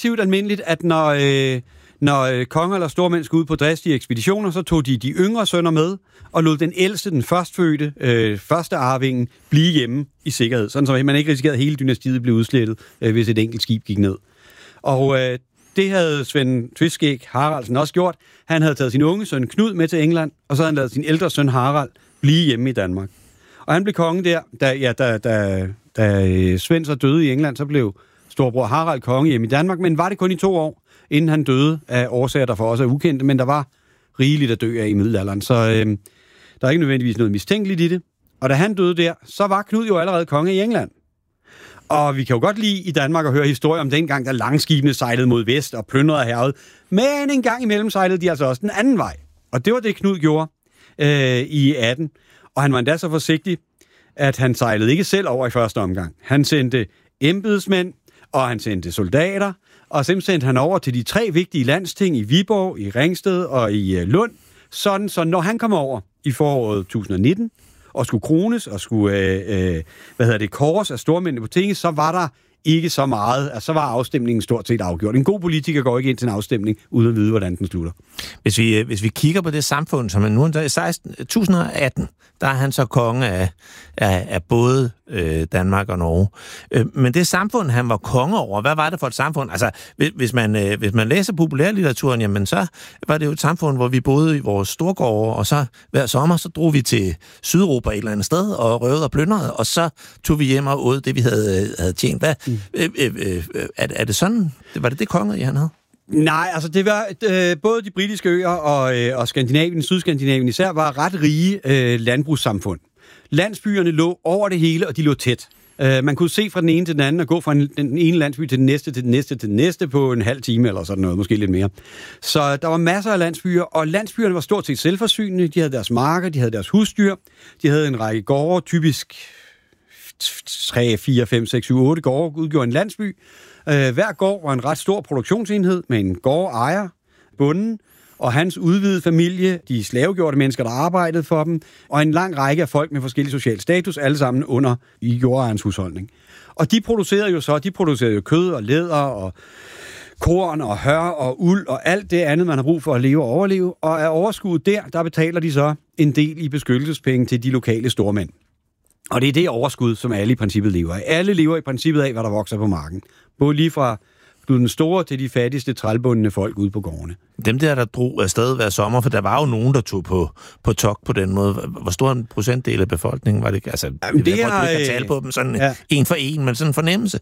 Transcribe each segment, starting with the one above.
relativt almindeligt, at når konger eller stormænd skulle ud på dristige ekspeditioner, så tog de yngre sønner med, og lod den ældste, den førstfødte, første arvingen, blive hjemme i sikkerhed. Sådan så man ikke risikerede, at hele dynastiet blev udslettet, hvis et enkelt skib gik ned. Og det havde Svend Tveskæg Haraldsen også gjort. Han havde taget sin unge søn Knud med til England, og så havde han ladet sin ældre søn Harald blive hjemme i Danmark. Og han blev konge der, da Svend så døde i England, så blev storbror Harald konge hjemme i Danmark, men var det kun i 2 år, inden han døde af årsager, der for os er ukendte, men der var rigeligt at dø af i middelalderen, så der er ikke nødvendigvis noget mistænkeligt i det. Og da han døde der, så var Knud jo allerede konge i England. Og vi kan jo godt lide i Danmark at høre historier om dengang, da langskibene sejlede mod vest og plyndrede og hærgede, men en gang imellem sejlede de altså også den anden vej. Og det var det, Knud gjorde i 18. Og han var endda så forsigtig, at han sejlede ikke selv over i første omgang. Han sendte embedsmænd, og han sendte soldater, og så sendte han over til de 3 vigtige landsting i Viborg, i Ringsted og i Lund, sådan så når han kom over i foråret 2019, og skulle krones, og skulle kåres af stormændene på tinget, så var der ikke så meget. Altså, så var afstemningen stort set afgjort. En god politiker går ikke ind til en afstemning, uden at vide, hvordan den slutter. Hvis vi kigger på det samfund, som nu i 2018, der er han så konge af både Danmark og Norge. Men det samfund, han var konge over, hvad var det for et samfund? Altså, hvis man læser populærlitteraturen, jamen så var det jo et samfund, hvor vi boede i vores storgårde, og så hver sommer, så drog vi til Sydeuropa et eller andet sted, og røvede og plyndrede, og så tog vi hjem og åd det, vi havde tjent. Hvad? Er det sådan? Var det kongerige, han havde? Nej, altså det var både de britiske øer og Skandinavien, Sydskandinavien især, var ret rige landbrugssamfund. Landsbyerne lå over det hele, og de lå tæt. Man kunne se fra den ene til den anden og gå fra den ene landsby til den næste, til den næste, til den næste på en halv time eller sådan noget, måske lidt mere. Så der var masser af landsbyer, og landsbyerne var stort set selvforsynende. De havde deres marker, de havde deres husdyr, de havde en række gårde, typisk 3, 4, 5, 6, 7, 8 gårde udgjorde en landsby. Hver gård var en ret stor produktionsenhed med en gårdejer, bonden, og hans udvidede familie, de slavegjorte mennesker, der arbejdede for dem, og en lang række af folk med forskellig social status, alle sammen under i jordejerens husholdning. Og de producerede jo kød og læder og korn og hør og uld og alt det andet, man har brug for at leve og overleve. Og af overskuddet der betaler de så en del i beskyttelsespenge til de lokale stormænd. Og det er det overskud, som alle i princippet lever af. Alle lever i princippet af, hvad der vokser på marken. Både lige fra den store til de fattigste trælbundne folk ude på gårdene. Dem der drog afsted hver sommer, for der var jo nogen, der tog på togt på den måde. Hvor stor en procentdel af befolkningen var det? Altså, det er, du ikke kan tale på dem sådan en for en, men sådan en fornemmelse.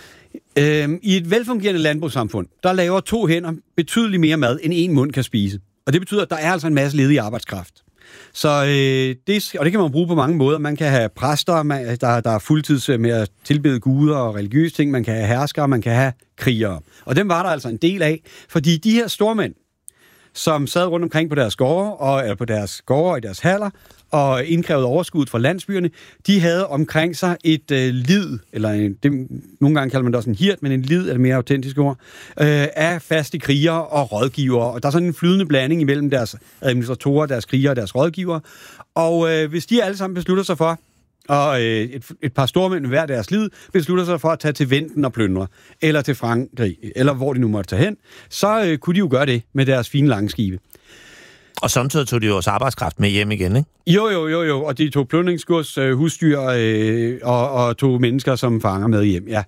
I et velfungerende landbrugssamfund, der laver 2 hænder betydeligt mere mad, end 1 mund kan spise. Og det betyder, at der er altså en masse ledig arbejdskraft. Så det kan man bruge på mange måder. Man kan have præster, der er fuldtids med at tilbede guder og religiøse ting. Man kan have herskere, man kan have krigere. Og dem var der altså en del af, fordi de her stormænd, som sad rundt omkring på deres gårde og i deres haller og indkrævede overskud fra landsbyerne, de havde omkring sig et lid, eller nogle gange kalder man det også en hirt, men en lid er det mere autentisk ord, af faste krigere og rådgivere. Og der er sådan en flydende blanding imellem deres administratorer, deres krigere og deres rådgivere. Og hvis de alle sammen beslutter sig for, og et par stormænd hver deres lid beslutter sig for at tage til Venten og plyndre, eller til Frankrig, eller hvor de nu måtte tage hen, så kunne de jo gøre det med deres fine langskibe. Og samtidig tog de jo også arbejdskraft med hjem igen, ikke? Jo, og de tog plyndringsgods, husdyr og tog mennesker som fanger med hjem, ja.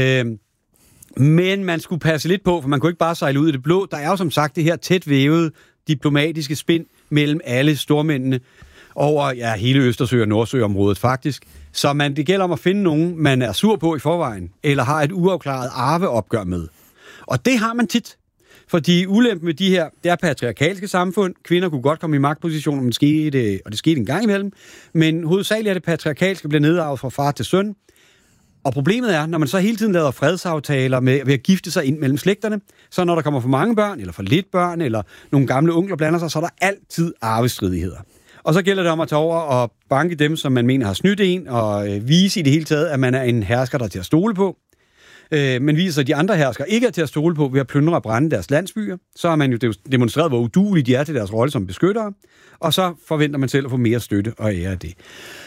Men man skulle passe lidt på, for man kunne ikke bare sejle ud i det blå. Der er jo som sagt det her tæt vævede diplomatiske spind mellem alle stormændene over hele Østersø- og Nordsøområdet faktisk. Så det gælder om at finde nogen, man er sur på i forvejen, eller har et uafklaret arveopgør med. Og det har man tit. Fordi ulempen med de her, det er patriarkalske samfund. Kvinder kunne godt komme i magtpositioner, men det skete en gang imellem. Men hovedsageligt er det patriarkalske, bliver nedarvet fra far til søn. Og problemet er, når man så hele tiden laver fredsaftaler ved at gifte sig ind mellem slægterne, så når der kommer for mange børn, eller for lidt børn, eller nogle gamle onkler blander sig, så er der altid arvestridigheder. Og så gælder det om at tage over og banke dem, som man mener har snydt en, og vise i det hele taget, at man er en hersker, der er til at stole på. Men viser de andre hersker ikke er til at stole på ved at plyndre og brænde deres landsbyer, så har man jo demonstreret, hvor uduelige de er til deres rolle som beskyttere, og så forventer man selv at få mere støtte og ære af det.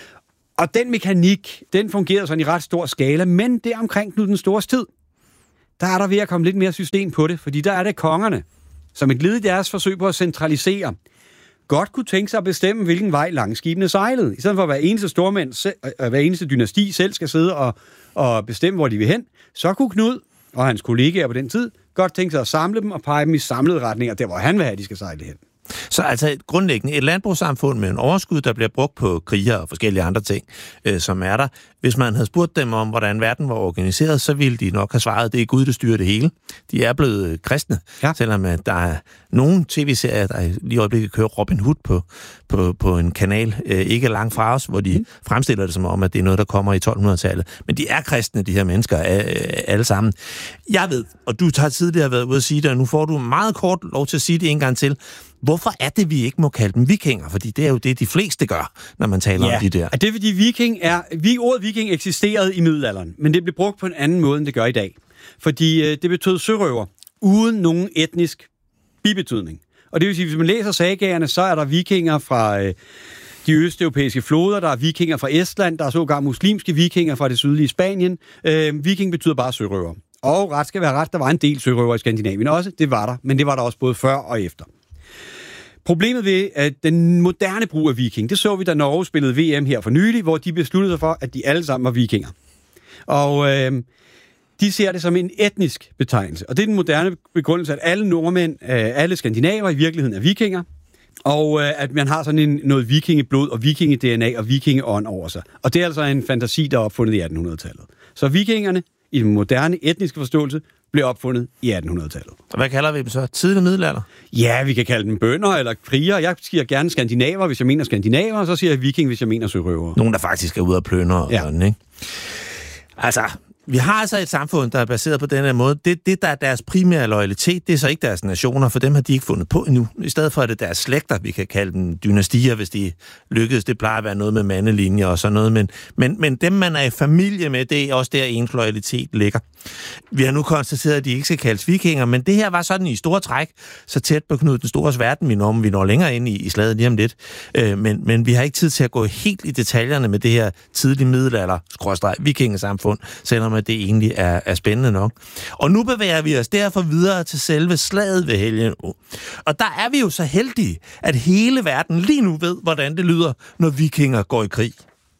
Og den mekanik, den fungerede sådan i ret stor skala, men det er omkring Knud den Stores tid. der er der ved at komme lidt mere system på det, fordi der er det kongerne, som et led i deres forsøg på at centralisere, godt kunne tænke sig at bestemme, hvilken vej langskibene sejlede. I stedet for at hver eneste stormand, hver eneste dynasti selv skal sidde og bestemme, hvor de vil hen, så kunne Knud og hans kollegaer på den tid godt tænke sig at samle dem og pege dem i samlede retninger, der hvor han vil have, de skal sejle hen. Så altså grundlæggende et landbrugssamfund med en overskud, der bliver brugt på kriger og forskellige andre ting, som er der. Hvis man havde spurgt dem om, hvordan verden var organiseret, så ville de nok have svaret, det er Gud, der styrer det hele. De er blevet kristne, selvom der er nogle tv-serier, der lige i øjeblikket kører Robin Hood på en kanal, ikke langt fra os, hvor de fremstiller det som om, at det er noget, der kommer i 1200-tallet. Men de er kristne, de her mennesker, alle sammen. Jeg ved, og du har tidligere været ude at sige det, og nu får du meget kort lov til at sige det en gang til. Hvorfor er det, vi ikke må kalde dem vikinger? Fordi det er jo det, de fleste gør, når man taler om de der. Det er fordi ordet viking eksisterede i middelalderen, men det blev brugt på en anden måde, end det gør i dag. Fordi det betød sørøver, uden nogen etnisk bibetydning. Og det vil sige, hvis man læser sagaerne, så er der vikinger fra de østeuropæiske floder, der er vikinger fra Estland, der er sågar muslimske vikinger fra det sydlige Spanien. Viking betyder bare sørøver. Og ret skal være ret, der var en del sørøver i Skandinavien også, det var der, men det var der også både før og efter. Problemet ved at den moderne brug af viking, det så vi, da Norge spillede VM her for nylig, hvor de besluttede sig for, at de alle sammen var vikinger. Og de ser det som en etnisk betegnelse. Og det er den moderne begrundelse, at alle nordmænd, alle skandinaver i virkeligheden er vikinger, og at man har sådan noget vikingeblod og vikinge-DNA og vikingeånd over sig. Og det er altså en fantasi, der er opfundet i 1800-tallet. Så vikingerne i den moderne etniske forståelse blev opfundet i 1800-tallet. Og hvad kalder vi dem så? Tidlig middelalder? Ja, vi kan kalde dem bønder eller krigere. Jeg siger gerne skandinaver, hvis jeg mener skandinaver, og så siger jeg viking, hvis jeg mener sørøver. Nogen, der faktisk er ude at plyndre og sådan, ikke? Altså, vi har altså et samfund, der er baseret på den her måde. Det, der er deres primære loyalitet, det er så ikke deres nationer, for dem har de ikke fundet på endnu. I stedet for er det deres slægter, vi kan kalde dem dynastier, hvis de lykkedes. Det plejer at være noget med mandelinjer og sådan noget. Men dem, man er i familie med, det er også der ens loyalitet ligger. Vi har nu konstateret, at de ikke skal kaldes vikinger, men det her var sådan i store træk, så tæt på Knud den Stores verden, vi når længere ind i slaget lige om lidt. Men vi har ikke tid til at gå helt i detaljerne med det her tidlige middelalder-vikingesamfund, selvom at det egentlig er spændende nok. Og nu bevæger vi os derfor videre til selve slaget ved Helgenå. Og der er vi jo så heldige, at hele verden lige nu ved, hvordan det lyder, når vikinger går i krig.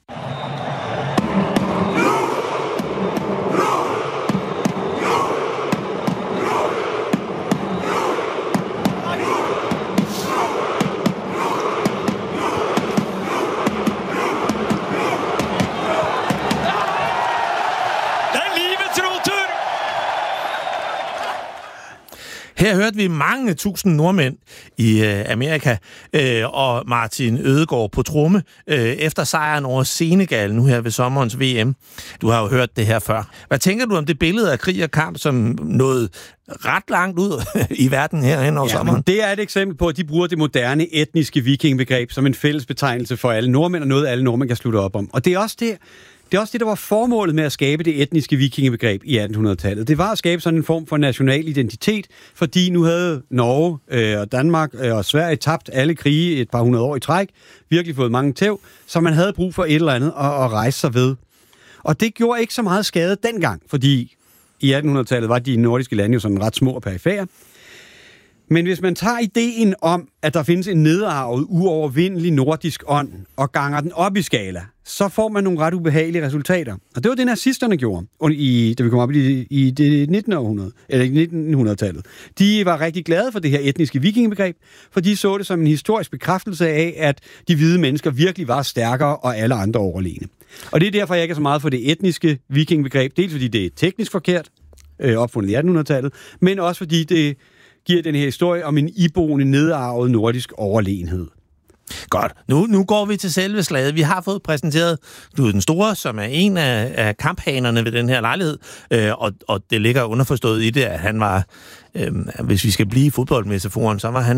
Her hørte vi mange tusind nordmænd i Amerika og Martin Ødegaard på tromme efter sejren over Senegal nu her ved sommerens VM. Du har jo hørt det her før. Hvad tænker du om det billede af krig og kamp, som nåede ret langt ud i verden herhen over sommeren? Det er et eksempel på, at de bruger det moderne etniske vikingbegreb som en fælles betegnelse for alle nordmænd, og noget alle nordmænd kan slutte op om. Og det er også det, der var formålet med at skabe det etniske vikingebegreb i 1800-tallet. Det var at skabe sådan en form for national identitet, fordi nu havde Norge og Danmark og Sverige tabt alle krige et par hundrede år i træk, virkelig fået mange tæv, så man havde brug for et eller andet at rejse sig ved. Og det gjorde ikke så meget skade dengang, fordi i 1800-tallet var de nordiske lande jo sådan ret små og perifære. Men hvis man tager ideen om, at der findes en nedarvet, uovervindelig nordisk ånd, og ganger den op i skala, så får man nogle ret ubehagelige resultater. Og det var det, nazisterne gjorde, da vi kom op i det 1900-tallet. De var rigtig glade for det her etniske vikingebegreb, for de så det som en historisk bekræftelse af, at de hvide mennesker virkelig var stærkere og alle andre overlegne. Og det er derfor, jeg ikke er så meget for det etniske vikingebegreb, dels fordi det er teknisk forkert, opfundet i 1800-tallet, men også fordi det giver den her historie om en iboende nedarvet nordisk overlegenhed. Godt. Nu går vi til selve slaget. Vi har fået præsenteret Knud den Store, som er en af kamphanerne ved den her lejlighed, og det ligger underforstået i det, at han var, hvis vi skal blive i fodboldmetaforen, så var han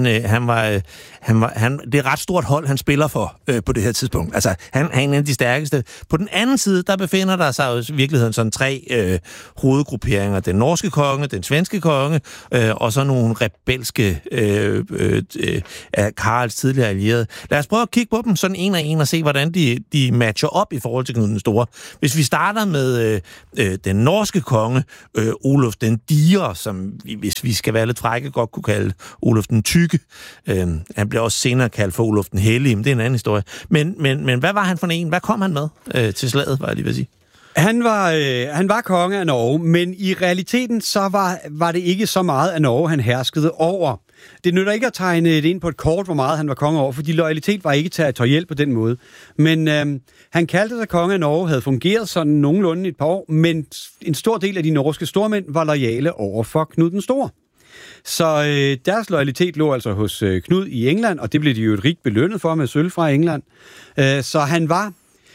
det er et ret stort hold, han spiller for på det her tidspunkt. Altså, han er en af de stærkeste. På den anden side, der befinder der sig jo i virkeligheden sådan tre hovedgrupperinger. Den norske konge, den svenske konge, og så nogle rebelske Karls tidligere allierede. Lad os prøve at kigge på dem sådan en af en og se, hvordan de matcher op i forhold til Knud den Store. Hvis vi starter med den norske konge, Oluf den Digre, som hvis vi skal være lidt frække, godt kunne kalde Oluf den Tykke. Han blev også senere kaldt for Oluf den Hellige, men det er en anden historie. Men hvad var han for en? Hvad kom han med til slaget, var jeg lige ved at sige? Han var konge af Norge, men i realiteten så var det ikke så meget af Norge, han herskede over. Det nytter ikke at tegne det ind på et kort, hvor meget han var konge over, fordi loyalitet var ikke territoriel på den måde. Men han kaldte sig konge af Norge, havde fungeret sådan nogenlunde et par år, men en stor del af de norske stormænd var loyale over for Knud den Store. Så deres loyalitet lå altså hos Knud i England, og det blev de jo et rigt belønnet for med sølv fra England. Så han var...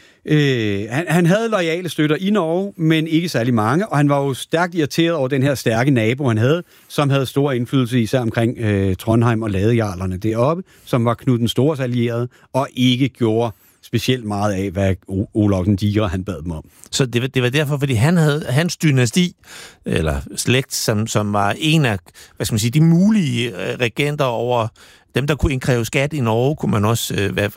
Han havde loyale støtter i Norge, men ikke særlig mange, og han var jo stærkt irriteret over den her stærke nabo, han havde, som havde stor indflydelse især omkring Trondheim og Ladejarlerne deroppe, som var Knud den Stores allierede, og ikke gjorde specielt meget af, hvad Olaf den Digre han bad dem om. Så det var derfor, fordi han havde hans dynasti, eller slægt, som var en af, hvad skal man sige, de mulige regenter over dem, der kunne indkræve skat i Norge, kunne man også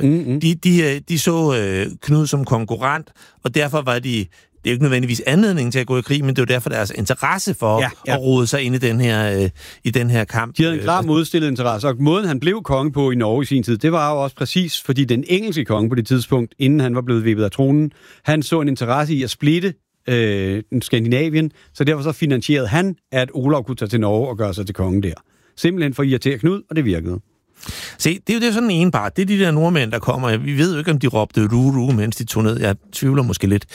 de så Knud som konkurrent, og derfor var det er jo ikke nødvendigvis anledning til at gå i krig, men det var derfor deres interesse for at rode sig ind i den her kamp. De havde en klar modstillet interesse, og måden han blev konge på i Norge i sin tid, det var jo også præcis, fordi den engelske konge på det tidspunkt, inden han var blevet vippet af tronen, han så en interesse i at splitte Skandinavien, så derfor så finansierede han, at Olav kunne tage til Norge og gøre sig til konge der. Simpelthen for at irritere Knud, og det virkede. Se, det er jo sådan en part. Det er de der nordmænd, der kommer. Vi ved jo ikke, om de råbte ru, mens de tog ned. Jeg tvivler måske lidt.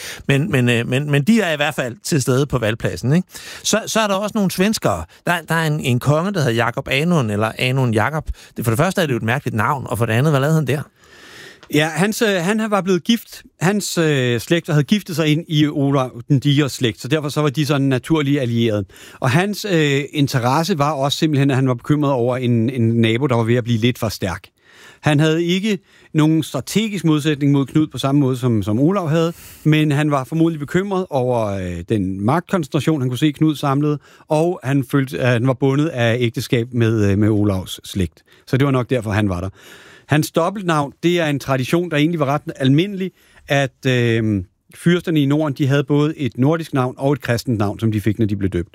Men de er i hvert fald til stede på valgpladsen, ikke? Så er der også nogle svenskere. Der er en konge, der hedder Jakob Anund, eller Anund Jakob. For det første er det jo et mærkeligt navn, og for det andet, hvad lavede han der? Ja, han var blevet gift. Hans slægter havde giftet sig ind i Olaf den Digres slægt, så derfor så var de sådan naturlige allierede. Og hans interesse var også simpelthen, at han var bekymret over en nabo, der var ved at blive lidt for stærk. Han havde ikke nogen strategisk modsætning mod Knud på samme måde, som Olav havde, men han var formodentlig bekymret over den magtkoncentration, han kunne se Knud samlede, og han følte, at han var bundet af ægteskab med Olavs slægt. Så det var nok derfor, han var der. Hans dobbeltnavn, det er en tradition, der egentlig var ret almindelig, at fyrsterne i Norden, de havde både et nordisk navn og et kristent navn, som de fik, når de blev døbt.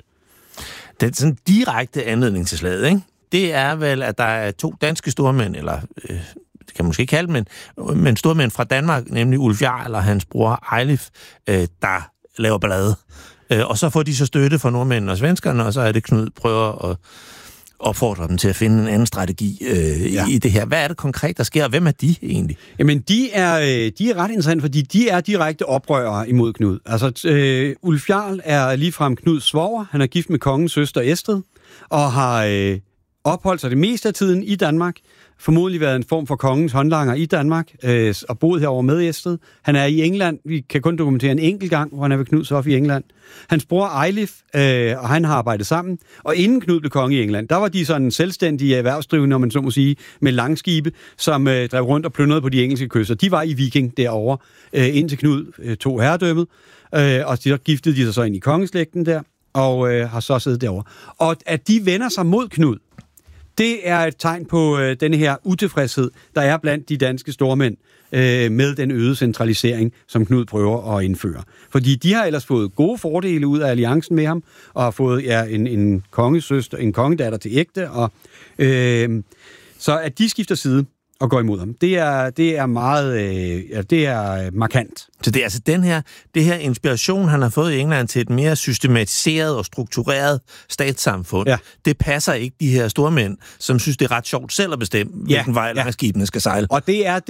Den sådan direkte anledning til slaget, ikke? Det er vel, at der er to danske stormænd, eller det kan man måske ikke kalde, men stormænd fra Danmark, nemlig Ulf Jarl og hans bror Eilif, der laver ballade. Og så får de så støtte fra nordmændene og svenskerne, og så er det Knud prøver at opfordrer dem til at finde en anden strategi i det her. Hvad er det konkret, der sker, og hvem er de egentlig? Jamen, de er ret interessante, fordi de er direkte oprørere imod Knud. Altså, Ulf Jarl er ligefrem Knuds svoger. Han er gift med kongens søster Estrid, og har opholdt sig det meste af tiden i Danmark. Formodentlig været en form for kongens håndlanger i Danmark, og boet herovre med Estrid. Han er i England. Vi kan kun dokumentere en enkelt gang, hvor han er ved Knuds hof i England. Hans bror Eilif, og han har arbejdet sammen. Og inden Knud blev konge i England, der var de sådan selvstændige erhvervsdrivende, om man så må sige, med langskibe, som drev rundt og plyndrede på de engelske kyster. De var i Viking derovre, indtil Knud tog herredømmet. Og så giftede de sig så ind i kongeslægten der, og har så siddet derovre. Og at de vender sig mod Knud, det er et tegn på denne her utilfredshed, der er blandt de danske stormænd med den øgede centralisering, som Knud prøver at indføre. Fordi de har ellers fået gode fordele ud af alliancen med ham, og har fået en kongesøster, en kongedatter til ægte, og så at de skifter side og går imod ham, det er meget, det er markant. Så det er altså det her inspiration, han har fået i England til et mere systematiseret og struktureret statssamfund. Ja. Det passer ikke de her stormænd, som synes, det er ret sjovt selv at bestemme, hvilken vej langskibene skal sejle. Og det er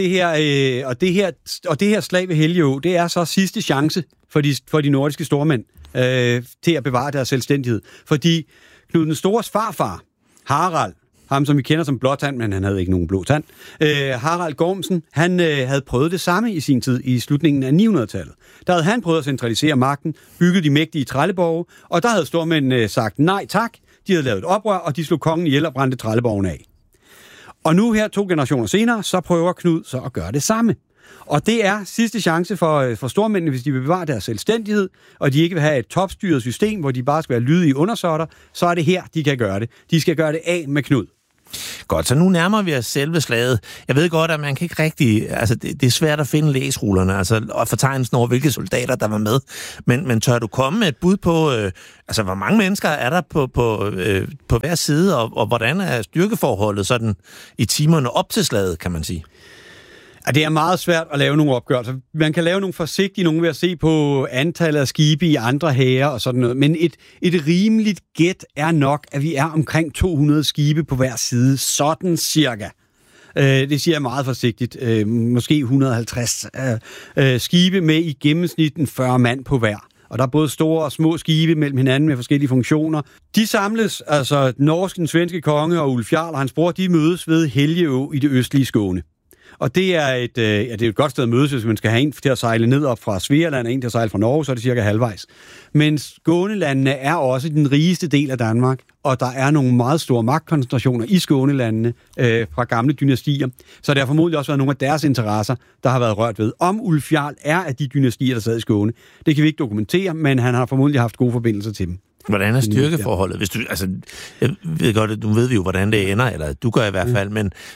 det her slag ved Helgeå, det er så sidste chance for de nordiske stormænd til at bevare deres selvstændighed. Fordi Knud den Stores farfar, Harald, ham som vi kender som blåtand, men han havde ikke nogen blå tand. Harald Gormsen, han havde prøvet det samme i sin tid, i slutningen af 900-tallet. Der havde han prøvet at centralisere magten, bygget de mægtige trælleborge, og der havde stormændene sagt nej tak. De havde lavet et oprør, og de slog kongen ihjel og brændte trælleborgen af. Og nu her 2 generationer senere, så prøver Knud så at gøre det samme. Og det er sidste chance for stormændene, hvis de vil bevare deres selvstændighed, og de ikke vil have et topstyret system, hvor de bare skal være lydige undersåtter, så er det her, de kan gøre det. De skal gøre det af med Knud. Godt, så nu nærmer vi os selve slaget. Jeg ved godt, at man kan ikke rigtig... Altså, det er svært at finde læsrullerne, altså, og fortegnelsen over, hvilke soldater, der var med. Men tør du komme med et bud på... altså, hvor mange mennesker er der på hver side, og hvordan er styrkeforholdet sådan i timerne op til slaget, kan man sige? Ja, det er meget svært at lave nogle opgørelser. Man kan lave nogle forsigtige nogle ved at se på antallet af skibe i andre hære og sådan noget. Men et rimeligt gæt er nok, at vi er omkring 200 skibe på hver side. Sådan cirka. Det siger jeg meget forsigtigt. Måske 150 skibe med i gennemsnit 40 mand på hver. Og der er både store og små skibe mellem hinanden med forskellige funktioner. De samles, altså den norske, den svenske konge og Ulf Jarl og hans bror, de mødes ved Helgeå i det østlige Skåne. Og det er et godt sted at mødes, hvis man skal have en til at sejle ned op fra Svealand og en til at sejle fra Norge, så er det cirka halvvejs. Men Skånelandene er også den rigeste del af Danmark, og der er nogle meget store magtkoncentrationer i Skånelandene fra gamle dynastier. Så der har formodentlig også været nogle af deres interesser, der har været rørt ved. Om Ulf Jarl er af de dynastier, der sad i Skåne, det kan vi ikke dokumentere, men han har formodentlig haft gode forbindelser til dem. Hvordan er styrkeforholdet? Hvis du, altså, jeg ved godt, du ved jo, hvordan det ender, eller du gør i hvert fald,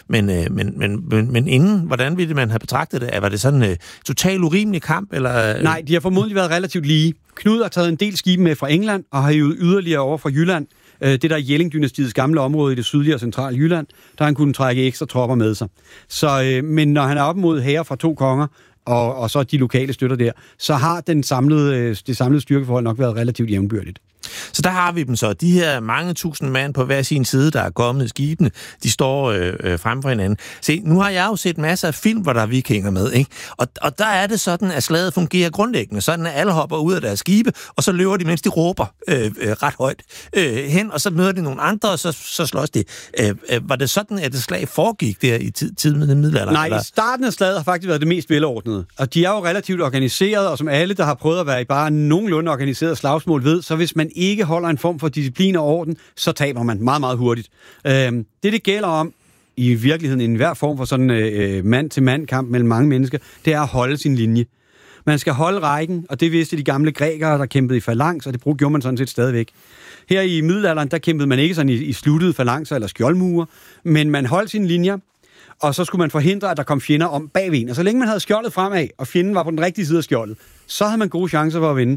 men inden, hvordan ville man have betragtet det? Var det sådan en total urimelig kamp? Eller? Nej, de har formodentlig været relativt lige. Knud har taget en del skibe med fra England, og har jo yderligere over fra Jylland. Det der Jelling-dynastiets gamle område i det sydlige og centrale Jylland, der han kunne trække ekstra tropper med sig. Så, men når han er op mod hære fra 2 konger, og så de lokale støtter der, så har det samlede styrkeforhold nok været relativt jævnbyrdigt. Så der har vi dem så. De her mange tusind mand på hver sin side, der er kommet i skibene, de står frem for hinanden. Se, nu har jeg jo set masser af film, hvor der er vikinger med, ikke? Og der er det sådan, at slaget fungerer grundlæggende. Sådan, at alle hopper ud af deres skibe, og så løber de, mens de råber ret højt hen, og så møder de nogle andre, og så slås de. Var det sådan, at det slag foregik der i tiden med middelalder? Nej, i starten af slaget har faktisk været det mest velordnede. Og de er jo relativt organiseret, og som alle, der har prøvet at være i bare nogenlunde organiseret slagsmål ved, så hvis man ikke holder en form for disciplin og orden, så taber man meget, meget hurtigt. Det gælder om, i virkeligheden, i enhver form for sådan mand-til-mand kamp mellem mange mennesker, det er at holde sin linje. Man skal holde rækken, og det vidste de gamle grækere, der kæmpede i falanks, og det gjorde man sådan set stadigvæk. Her i middelalderen, der kæmpede man ikke sådan i sluttede falancer eller skjoldmure, men man holdt sine linjer, og så skulle man forhindre, at der kom fjender om bagved en. Og så længe man havde skjoldet fremad, og fjenden var på den rigtige side af skjoldet, så havde man gode chancer for at vinde.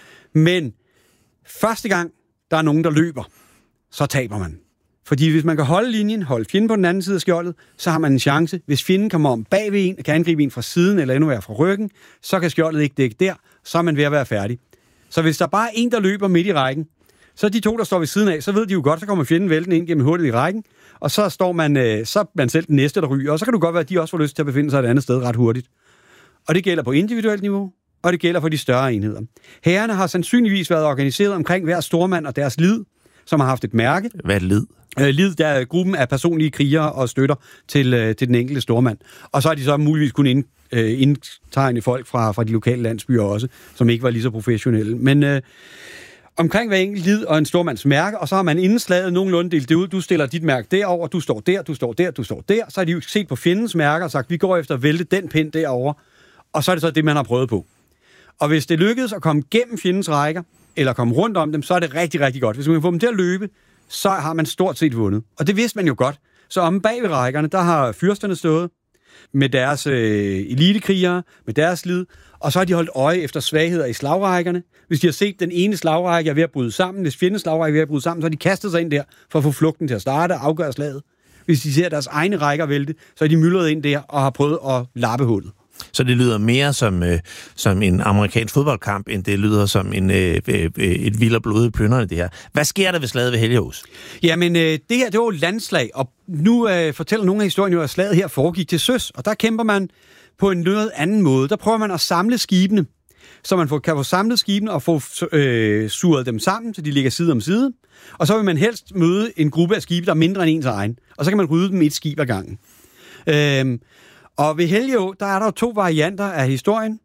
Men første gang, der er nogen, der løber, så taber man. Fordi hvis man kan holde linjen, holde fjenden på den anden side af skjoldet, så har man en chance. Hvis fjenden kommer om bagved en, kan angribe en fra siden, eller endnu værre fra ryggen, så kan skjoldet ikke dække der, så er man ved at være færdig. Så hvis der bare er en, der løber midt i rækken, så de 2, der står ved siden af, så ved de jo godt, så kommer fjenden væltende ind gennem hullet i rækken, og så står man, så man selv den næste, der ryger, og så kan du godt være, at de også får lyst til at befinde sig et andet sted ret hurtigt. Og det gælder på individuelt niveau, og det gælder for de større enheder. Hærene har sandsynligvis været organiseret omkring hver stormand og deres lid, som har haft et mærke. Hvad er lid? Lid, der er gruppen af personlige krigere og støtter til den enkelte stormand. Og så har de så muligvis kun indtegne folk fra de lokale landsbyer også, som ikke var lige så professionelle. Men omkring hver enkelt lid og en stormands mærke, og så har man inden slaget nogenlunde delt det ud. Du stiller dit mærke derover, du står der, du står der, du står der. Så har de jo set på fjendens mærker og sagt, vi går efter at vælte den pind derover. Og så er det så det, man har prøvet på. Og hvis det lykkedes at komme gennem fjendens rækker, eller komme rundt om dem, så er det rigtig, rigtig godt. Hvis man kan få dem til at løbe, så har man stort set vundet. Og det vidste man jo godt. Så om bag ved rækkerne, der har fyrsterne stået med deres elitekrigere, med deres lid, og så har de holdt øje efter svagheder i slagrækkerne. Hvis de har set, den ene slagrække er ved at bryde sammen, hvis fjendens slagrække er ved at bryde sammen, så har de kastet sig ind der for at få flugten til at starte og afgøre slaget. Hvis de ser deres egne rækker vælte, så er de myldret ind der og har prøvet at lappe hullet. Så det lyder mere som en amerikansk fodboldkamp, end det lyder som et vild og blodigt plyndrende, det her. Hvad sker der ved slaget ved Helgeås? Jamen, det her, det var jo landslag, og nu fortæller nogle af historien jo, at slaget her foregik til søs, og der kæmper man på en noget anden måde. Der prøver man at samle skibene, så man kan få samlet skibene og få surret dem sammen, så de ligger side om side. Og så vil man helst møde en gruppe af skibe, der er mindre end ens egen, og så kan man rydde dem et skib ad gangen. Og ved Helgeå, der er der jo 2 varianter af historien,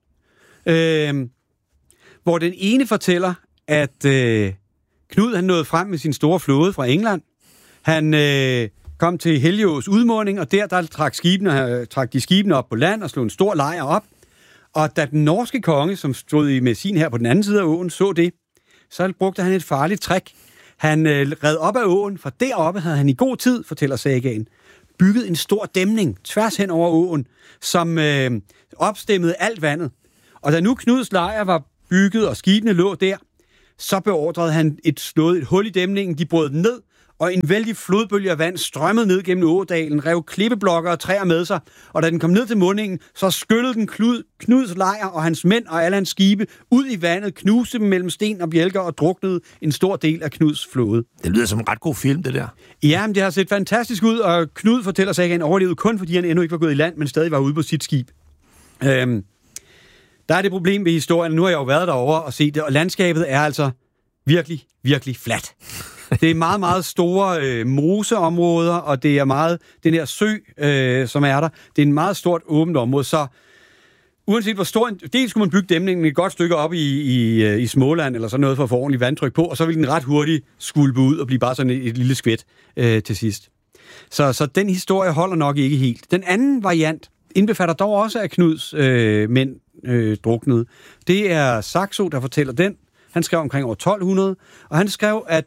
hvor den ene fortæller, at Knud han nåede frem med sin store flåde fra England. Han kom til Helgeås udmunding, og der trak de skibene op på land og slog en stor lejr op. Og da den norske konge, som stod med sin her på den anden side af åen, så det, så brugte han et farligt trick. Han red op ad åen, for deroppe havde han i god tid, fortæller sagaen, bygget en stor dæmning tværs hen over åen, som opstemmede alt vandet. Og da nu Knuds lejr var bygget, og skibene lå der, så beordrede han et hul i dæmningen, de brød den ned, og en vældig flodbølge af vand strømmede ned gennem ådalen, rev klippeblokker og træer med sig, og da den kom ned til mundingen, så skyllede den Knuds lejr og hans mænd og alle hans skibe ud i vandet, knuste dem mellem sten og bjælker og druknede en stor del af Knuds flåde. Det lyder som en ret god film, det der. Ja, men det har set fantastisk ud, og Knud fortæller sig, at han overlevede kun, fordi han endnu ikke var gået i land, men stadig var ude på sit skib. Der er det problem ved historien. Nu har jeg jo været derovre og set det, og landskabet er altså virkelig, virkelig fladt. Det er meget, meget store moseområder, og det er meget den her sø, som er der. Det er en meget stort åbent område, så uanset hvor stor dels skulle man bygge dæmningen et godt stykke op i Småland eller sådan noget for at få ordentligt vandtryk på, og så vil den ret hurtigt skulpe ud og blive bare sådan et lille skvæt til sidst. Så den historie holder nok ikke helt. Den anden variant indbefatter dog også, at Knuds mænd druknede. Det er Saxo, der fortæller den. Han skrev omkring år 1200, og han skrev, at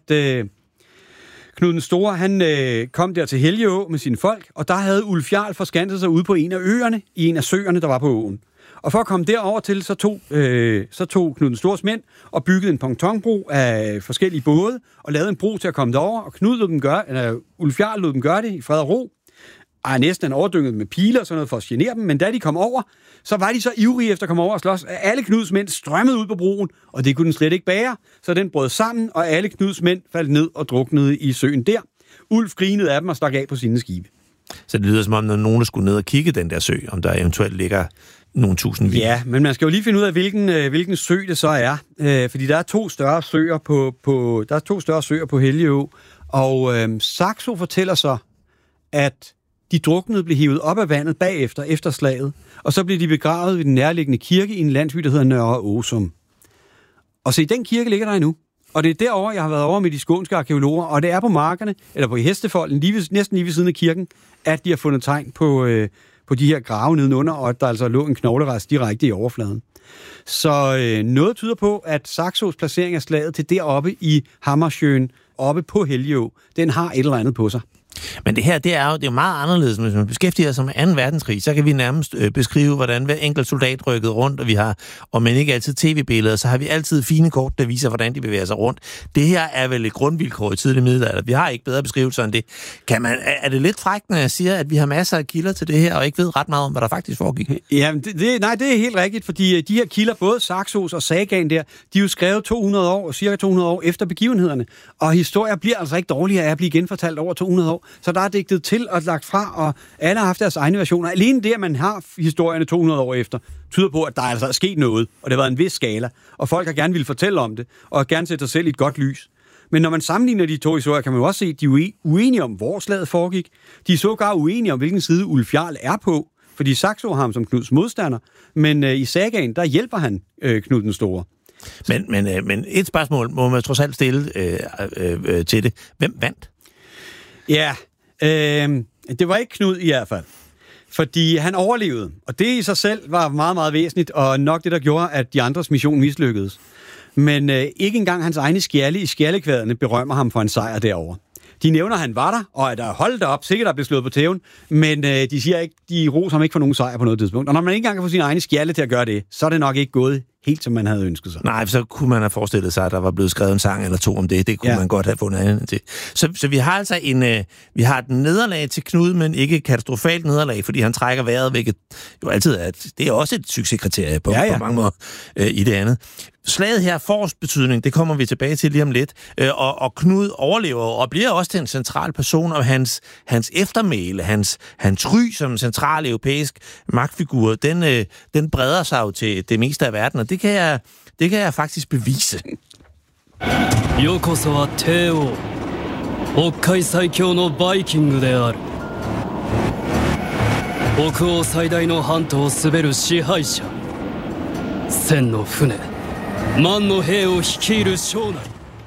Knud den Store, han kom der til Helgeå med sine folk, og der havde Ulf Jarl forskanset sig ude på en af øerne, i en af søerne, der var på åen. Og for at komme derover til, så tog Knud den Stores mænd og byggede en pontonbro af forskellige både, og lavede en bro til at komme derover, og Ulf Jarl lod dem gøre det i fred og ro. Næsten overdynget med piler og sådan noget for at genere dem, men da de kom over, så var de så ivrige efter at komme over og slås, at alle Knuds mænd strømmede ud på broen, og det kunne den slet ikke bære, så den brød sammen, og alle Knuds mænd faldt ned og druknede i søen der. Ulf grinede af dem og stak af på sine skibe. Så det lyder som om, når nogen skulle ned og kigge den der sø, om der eventuelt ligger nogle tusindvis. Ja, men man skal jo lige finde ud af, hvilken sø det så er, fordi der er to større søer på Helgeå, og Saxo fortæller så, at de druknede blev hivet op af vandet bagefter, efter slaget, og så blev de begravet ved den nærliggende kirke i en landsby, der hedder Nørre Åsum. Og se, den kirke ligger der endnu. Og det er derovre, jeg har været over med de skånske arkæologer, og det er på markerne, eller på hestefolden, næsten lige ved siden af kirken, at de har fundet tegn på de her grave nedenunder, og at der altså lå en knoglerest direkte i overfladen. Så noget tyder på, at Saxos placering af slaget til deroppe i Hammersjøen, oppe på Helgeå, den har et eller andet på sig. Men det her, det er jo meget anderledes. Hvis man beskæftiger sig med 2. verdenskrig, så kan vi nærmest beskrive, hvordan hver enkelt soldat rykkede rundt, og vi har, om man ikke altid tv-billeder, så har vi altid fine kort, der viser, hvordan de bevæger sig rundt. Det her er vel et grundvilkår i tidlig middelalder. Vi har ikke bedre beskrivelser end det. Er det lidt frækt, når jeg siger, at vi har masser af kilder til det her, og ikke ved ret meget om, hvad der faktisk foregik? Ja, det er helt rigtigt, fordi de her kilder, både Saxos og sagaen der, de er jo skrevet cirka 200 år efter begivenhederne, og historier bliver altså ikke dårligere af at blive genfortalt over 200 år. Så der er digtet til og lagt fra, og alle har haft deres egne versioner. Alene det, at man har historierne 200 år efter, tyder på, at der altså er sket noget, og det har været en vis skala, og folk har gerne ville fortælle om det, og gerne sætte sig selv i et godt lys. Men når man sammenligner de to historier, kan man jo også se, at de er uenige om, hvor slaget foregik. De er sågar uenige om, hvilken side Ulf Jarl er på, fordi Saxo har ham som Knuds modstander, men i sagaen, der hjælper han Knud den Store. Men et spørgsmål må man trods alt stille til det. Hvem vandt? Ja, det var ikke Knud i hvert fald. Fordi han overlevede, og det i sig selv var meget, meget væsentligt, og nok det, der gjorde, at de andres mission mislykkedes. Men ikke engang hans egne skjalde i skjaldekvaderne berømmer ham for en sejr derovre. De nævner, at han var der, og at der holdt op, sikkert der blev slået på tæven, men de siger ikke, de roser ham ikke for nogen sejr på noget tidspunkt. Og når man ikke engang kan få sine egne skjalde til at gøre det, så er det nok ikke gået helt, som man havde ønsket sig. Nej, så kunne man have forestillet sig, at der var blevet skrevet en sang eller to om det. Det kunne man godt have fundet andet til. Så vi har altså vi har et nederlag til Knud, men ikke et katastrofalt nederlag, fordi han trækker vejret, hvilket jo altid er, det er også et succeskriterie på mange måder i det andet. Slaget her får betydning, det kommer vi tilbage til lige om lidt, og Knud overlever og bliver også til en central person, og hans eftermæle, hans ry som central europæisk magtfigur, den breder sig jo til det meste af verden, og det kan jeg faktisk bevise. Yokoso wa Teo, Hokkai saikyou no vikingu de aru. Hokuo saidai no hanto o suberu shihaisha. Sen no fune. Man no hei o hikiru shonai.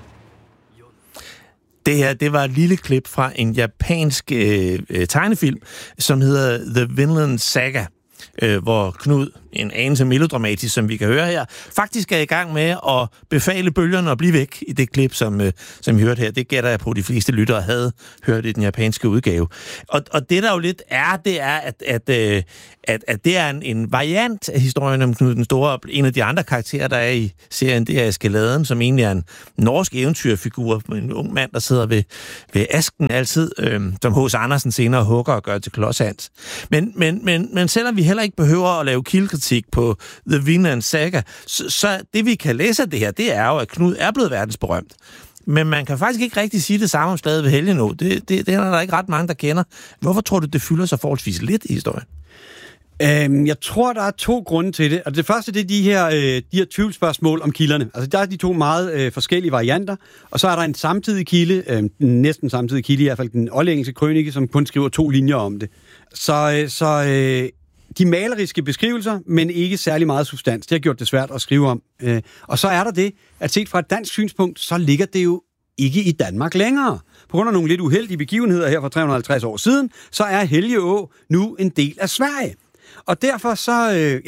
Det her, det var et lille klip fra en japansk tegnefilm, som hedder The Vinland Saga, hvor Knud en anelse melodramatisk, som vi kan høre her, faktisk er i gang med at befale bølgerne at blive væk i det klip, som vi hørte her. Det gætter jeg på, de fleste lyttere havde hørt i den japanske udgave. Og det der jo lidt er, det er, at det er en variant af historien om Knud den Store. En af de andre karakterer, der er i serien, det er Eskaladen, som egentlig er en norsk eventyrfigur, en ung mand, der sidder ved asken altid, som H.C. Andersen senere hugger og gør til Klodshans. Men selvom vi heller ikke behøver at lave kildekritik på The Vinland Saga, så det vi kan læse af det her, det er jo, at Knud er blevet verdensberømt. Men man kan faktisk ikke rigtig sige det samme om slaget ved Helgenå. Det er der ikke ret mange, der kender. Hvorfor tror du, det fylder så forholdsvis lidt i historien? Jeg tror, der er 2 grunde til det. Og det første, det er de her tvivlsspørgsmål om kilderne. Altså, der er de 2 meget forskellige varianter. Og så er der en samtidig kilde, næsten samtidig kilde, i hvert fald den oldingelske krønike, som kun skriver 2 linjer om det. Så de maleriske beskrivelser, men ikke særlig meget substans. Det har gjort det svært at skrive om. Og så er der det, at set fra et dansk synspunkt, så ligger det jo ikke i Danmark længere. På grund af nogle lidt uheldige begivenheder her for 350 år siden, så er Helgeå nu en del af Sverige. Og derfor så,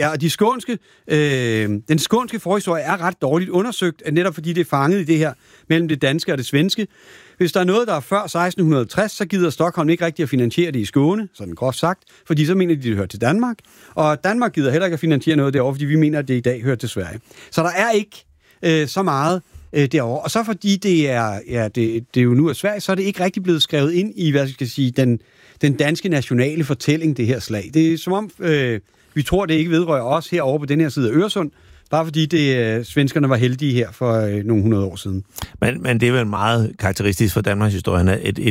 den skånske forhistorie er ret dårligt undersøgt, netop fordi det er fanget i det her mellem det danske og det svenske. Hvis der er noget, der er før 1660, så gider Stockholm ikke rigtig at finansiere det i Skåne, sådan groft sagt, fordi så mener de, det hører til Danmark. Og Danmark gider heller ikke at finansiere noget derovre, fordi vi mener, at det i dag hører til Sverige. Så der er ikke så meget derovre. Og så fordi det er jo nu af Sverige, så er det ikke rigtig blevet skrevet ind i, hvad skal jeg sige, den danske nationale fortælling, det her slag. Det er som om, vi tror, det ikke vedrører os herovre på den her side af Øresund, bare fordi svenskerne var heldige her for nogle 100 år siden. Men det er vel meget karakteristisk for Danmarks historien.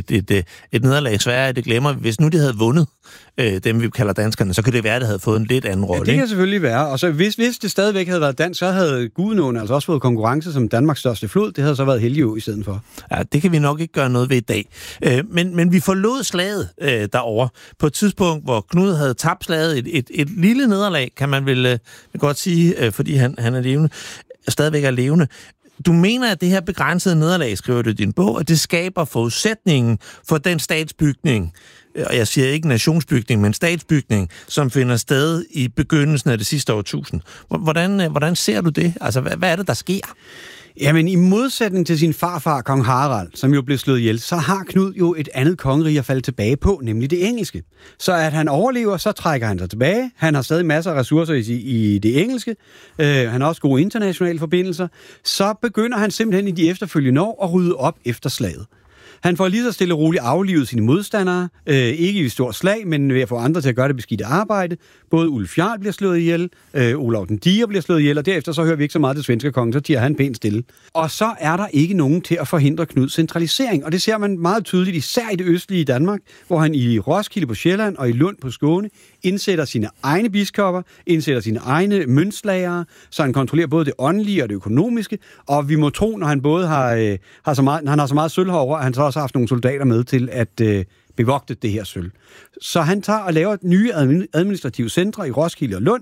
Et nederlag i Sverige, det glemmer vi. Hvis nu de havde vundet dem, vi kalder danskerne, så kan det være, at det havde fået en lidt anden rolle. Ja, det kan selvfølgelig være. Og så hvis det stadigvæk havde været dansk, så havde Gudenåen altså også fået konkurrence som Danmarks største flod. Det havde så været Helgeå i stedet for. Ja, det kan vi nok ikke gøre noget ved i dag. Men vi forlod slaget derovre på et tidspunkt, hvor Knud havde tabt slaget. Et lille nederlag, kan man vel godt sige, fordi han er levende, stadigvæk er levende. Du mener, at det her begrænsede nederlag, skriver du i din bog, at det skaber forudsætningen for den statsbygning, og jeg siger ikke nationsbygning, men statsbygning, som finder sted i begyndelsen af det sidste årtusind. Hvordan ser du det? Altså, hvad er det, der sker? Jamen, i modsætning til sin farfar, kong Harald, som jo blev slået ihjel, så har Knud jo et andet kongerige at falde tilbage på, nemlig det engelske. Så at han overlever, så trækker han sig tilbage. Han har stadig masser af ressourcer i det engelske. Han har også gode internationale forbindelser. Så begynder han simpelthen i de efterfølgende år at rydde op efter slaget. Han får lige så stille og roligt aflivet sine modstandere, ikke i et stort slag, men ved at få andre til at gøre det beskidte arbejde. Både Ulf Jarl bliver slået ihjel, Olav den Diger bliver slået ihjel, og derefter så hører vi ikke så meget til svenske kongen, så tiger han pænt stille. Og så er der ikke nogen til at forhindre Knuds centralisering, og det ser man meget tydeligt, især i det østlige Danmark, hvor han i Roskilde på Sjælland og i Lund på Skåne indsætter sine egne biskopper, indsætter sine egne møntslagere, så han kontrollerer både det åndelige og det økonomiske, og vi må tro, når han både har så meget sølv herovre, at han så også har haft nogle soldater med til at bevogte det her sølv. Så han tager og laver nye administrative centre i Roskilde og Lund,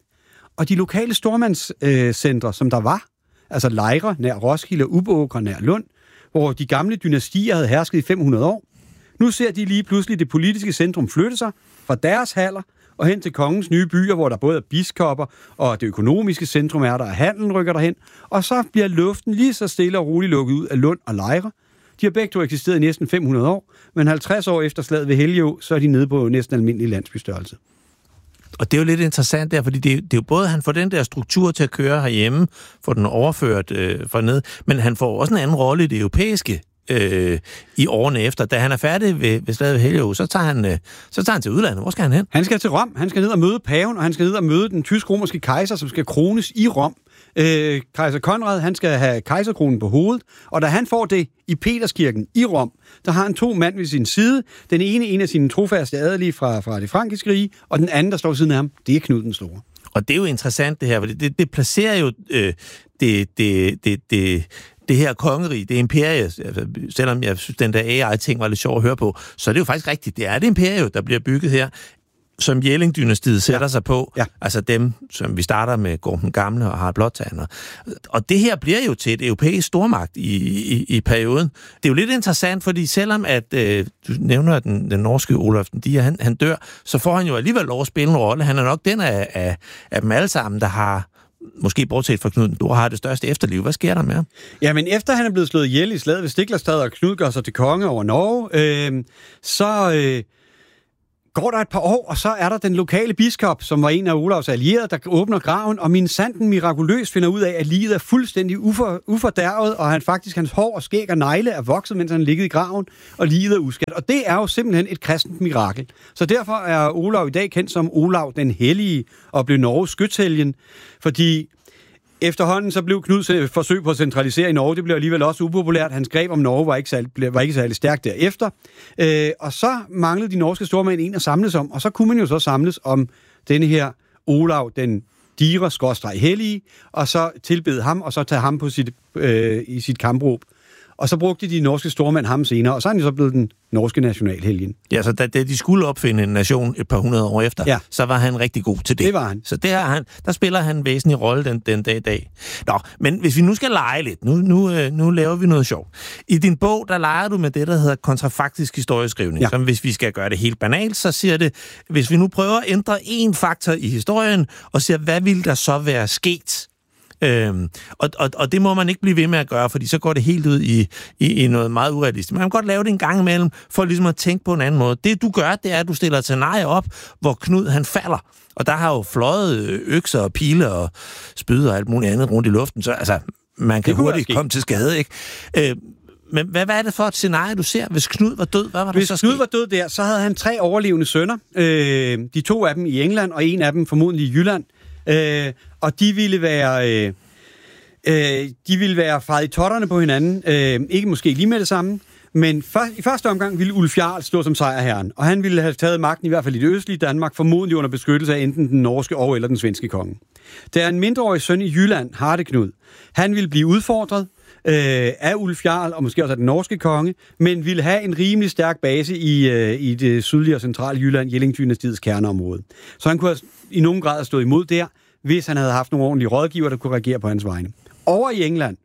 og de lokale stormandscentre, som der var, altså Lejre nær Roskilde og Ubåker nær Lund, hvor de gamle dynastier havde hersket i 500 år. Nu ser de lige pludselig det politiske centrum flytte sig fra deres haller og hen til kongens nye byer, hvor der både er biskopper og det økonomiske centrum er der, og handelen rykker derhen. Og så bliver luften lige så stille og roligt lukket ud af Lund og Lejre. De har begge to eksisteret i næsten 500 år, men 50 år efter slaget ved Helgeå, så er de nede på næsten almindelig landsbystørrelse. Og det er jo lidt interessant der, fordi det er jo både, han får den der struktur til at køre herhjemme, får den overført for ned, men han får også en anden rolle i det europæiske i årene efter. Da han er færdig ved slaget ved Helgeå, så tager han til udlandet. Hvor skal han hen? Han skal til Rom. Han skal ned og møde paven, og han skal ned og møde den tysk-romerske kejser, som skal krones i Rom. Kejser Konrad, han skal have kejserkronen på hovedet, og da han får det i Peterskirken i Rom, der har han 2 mænd ved sin side. Den ene, en af sine trofaste adelige fra det frankiske rige, og den anden, der står ved siden af ham, det er Knud den Store. Og det er jo interessant det her, for det placerer jo det her kongerige, det imperie, altså, selvom jeg synes, den der AI-ting var lidt sjov at høre på, så er det jo faktisk rigtigt. Det er det imperie, der bliver bygget her. som Jelling-dynastiet sætter sig på. Ja. Altså dem, som vi starter med Gorm den Gamle og Harald Blåtand. Og det her bliver jo til et europæisk stormagt i perioden. Det er jo lidt interessant, fordi selvom at du nævner den norske Olaf den Diger, han dør, så får han jo alligevel lov at spille en rolle. Han er nok den af dem alle sammen, der har, måske bortset fra Knud den Store, har det største efterliv. Hvad sker der med ham? Ja, men efter han er blevet slået ihjel i slaget ved Stiklestad, og Knud gør sig til konge over Norge, så går der et par år, og så er der den lokale biskop, som var en af Olavs allierede, der åbner graven, og minsandten mirakuløst finder ud af, at liget er fuldstændig ufordærvet, og hans hår og skæg og negle er vokset, mens han ligger i graven, og liget er uskadt. Og det er jo simpelthen et kristent mirakel. Så derfor er Olav i dag kendt som Olav den Hellige, og blev Norges skytshelgen, fordi efterhånden så blev Knuds forsøg på at centralisere i Norge, det blev alligevel også upopulært. Hans greb om Norge var ikke særlig stærkt derefter. Og så manglede de norske stormænd en at samles om, og så kunne man jo så samles om denne her Olav, den Dire/hellige, og så tilbede ham, og så tage ham på i sit kampråb. Og så brugte de norske stormænd ham senere, og så er han jo så blevet den norske nationalhelgen. Ja, så da de skulle opfinde en nation et par hundrede år efter, ja, så var han rigtig god til det. Det var han. Så der spiller han en væsentlig rolle den dag i dag. Nå, men hvis vi nu skal lege lidt, nu laver vi noget sjovt. I din bog, der leger du med det, der hedder kontrafaktisk historieskrivning. Ja. Som hvis vi skal gøre det helt banalt, så siger det, hvis vi nu prøver at ændre en faktor i historien, og siger, hvad ville der så være sket? Og det må man ikke blive ved med at gøre, fordi så går det helt ud i noget meget urealistisk. Man kan godt lave det en gang imellem, for ligesom at tænke på en anden måde. Det du gør, det er, at du stiller et scenarie op, hvor Knud han falder. Og der har jo fløjet økser og pile og spyd og alt muligt andet rundt i luften, så altså, man kan hurtigt komme til skade, ikke? Men hvad er det for et scenarie, du ser? Hvis Knud var død, hvad var der så sket? Hvis Knud var død der, så havde han 3 overlevende sønner. De 2 af dem i England, og en af dem formodentlig i Jylland. Og de ville være faret i totterne på hinanden. Ikke måske lige med det samme, men i første omgang ville Ulf Jarl stå som sejrherren, og han ville have taget magten i hvert fald i det østlige Danmark, formodentlig under beskyttelse af enten den norske og eller den svenske konge. Der er en mindreårig søn i Jylland, Hardeknud. Han ville blive udfordret af Ulf Jarl, og måske også af den norske konge, men ville have en rimelig stærk base i det sydlige og centrale Jylland, Jelling-dynastiets kerneområde. Så han kunne i nogen grad have stået imod der, hvis han havde haft nogle ordentlige rådgiver, der kunne reagere på hans vegne. Over i England,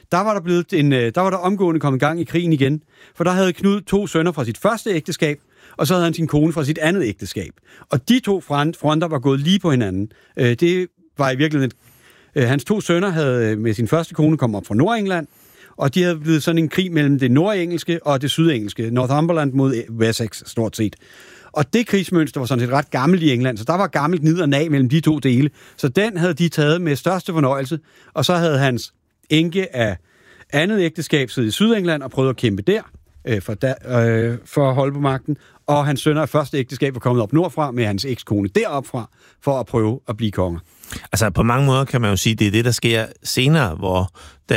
der var der omgående kommet gang i krigen igen, for der havde Knud 2 sønner fra sit første ægteskab, og så havde han sin kone fra sit andet ægteskab. Og de 2 fronter var gået lige på hinanden. Det var i virkeligheden hans 2 sønner havde med sin første kone kommet op fra Nordengland, og de havde blevet sådan en krig mellem det nordengelske og det sydengelske, Northumberland mod Wessex, stort set. Og det krigsmønster var sådan set ret gammelt i England, så der var gammelt nid og nag mellem de 2 dele. Så den havde de taget med største fornøjelse, og så havde hans enke af andet ægteskab siddet i Sydengland og prøvet at kæmpe der for at holde på magten, og hans sønner af første ægteskab var kommet op nordfra med hans ekskone deropfra for at prøve at blive konge. Altså på mange måder kan man jo sige, det er det, der sker senere, hvor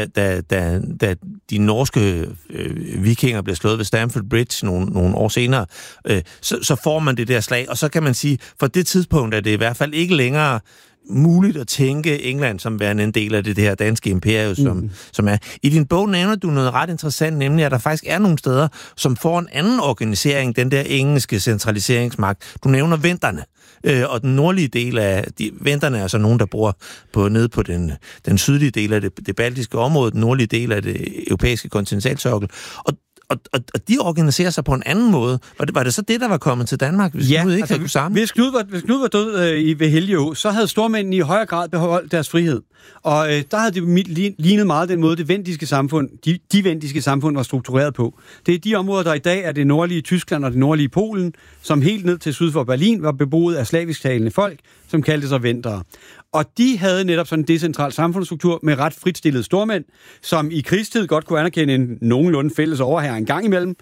da de norske vikinger blev slået ved Stamford Bridge nogle år senere, så får man det der slag, og så kan man sige, for det tidspunkt er det i hvert fald ikke længere muligt at tænke England som værende en del af det her danske imperium, som er. I din bog nævner du noget ret interessant, nemlig at der faktisk er nogle steder, som får en anden organisering, den der engelske centraliseringsmagt. Du nævner venderne, og den nordlige del af venderne er så nogen, der bor nede på den sydlige del af det baltiske område, den nordlige del af det europæiske kontinentalsokkel. Og de organiserer sig på en anden måde. Var det så det, der var kommet til Danmark, hvis Knud ikke havde kunnet sammen? Hvis Knud var død ved Helgeå, så havde stormændene i højere grad beholdt deres frihed. Og der havde det lignet meget den måde, de vendiske samfund var struktureret på. Det er de områder, der i dag er det nordlige Tyskland og det nordlige Polen, som helt ned til syd for Berlin var beboet af slavisktalende folk, som kaldte sig vendere. Og de havde netop sådan en decentral samfundsstruktur med ret fritstillede stormænd, som i krigstid godt kunne anerkende en nogenlunde fælles overherre en gang imellem,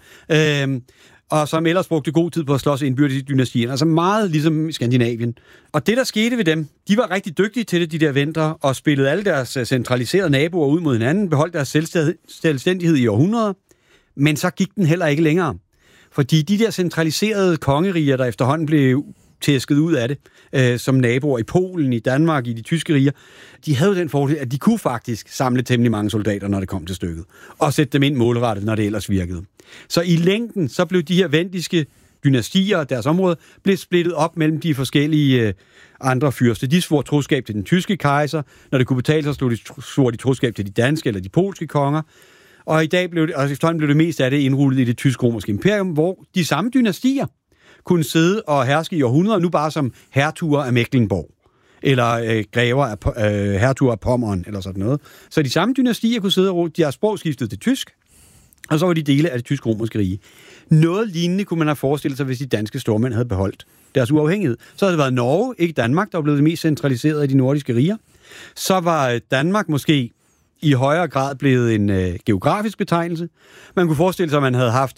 og som ellers brugte god tid på at slås indbyrdes i dynastierne. Altså meget ligesom i Skandinavien. Og det, der skete ved dem, de var rigtig dygtige til det, de der vendere, og spillede alle deres centraliserede naboer ud mod hinanden, beholdt deres selvstændighed i århundreder, men så gik den heller ikke længere. Fordi de der centraliserede kongeriger, der efterhånden blev tæsket ud af det, som naboer i Polen, i Danmark, i de tyske riger, de havde jo den fordel, at de kunne faktisk samle temmelig mange soldater, når det kom til stykket, og sætte dem ind målrettet, når det ellers virkede. Så i længden, så blev de her vendiske dynastier og deres område blev splittet op mellem de forskellige andre fyrster. De svor troskab til den tyske kejser. Når det kunne betale sig, svor de troskab til de danske eller de polske konger. Og i dag blev det mest af det indrullet i det tysk-romerske imperium, hvor de samme dynastier kunne sidde og herske i århundreder, nu bare som hertuger af Mecklenburg, eller grever af hertuger af Pommern, eller sådan noget. Så de samme dynastier kunne sidde og de har sprog skiftet til tysk, og så var de dele af det tysk-romerske rige. Noget lignende kunne man have forestillet sig, hvis de danske stormænd havde beholdt deres uafhængighed. Så havde det været Norge, ikke Danmark, der var blevet det mest centraliseret af de nordiske riger. Så var Danmark måske i højere grad blevet en geografisk betegnelse. Man kunne forestille sig, at man havde haft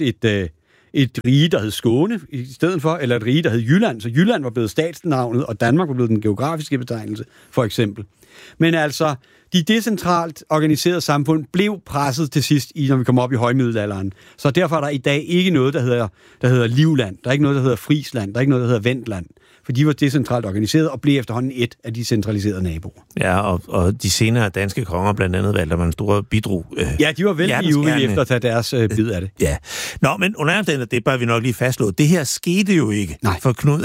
et rige, der hed Skåne i stedet for, eller et rige, der hed Jylland. Så Jylland var blevet statsnavnet, og Danmark var blevet den geografiske betegnelse, for eksempel. Men altså, de decentralt organiserede samfund blev presset til sidst, når vi kommer op i højmiddelalderen. Så derfor er der i dag ikke noget, der hedder Livland. Der er ikke noget, der hedder Friesland. Der er ikke noget, der hedder Wendland. For de var decentralt organiseret og blev efterhånden et af de centraliserede naboer. Ja, og de senere danske konger, blandt andet Valdemar den Store, bidrog. Ja, de var vældig ivrige efter at tage deres bid af det. Ja. Nå, men under det bør vi nok lige fastslå. Det her skete jo ikke. Nej. For Knud,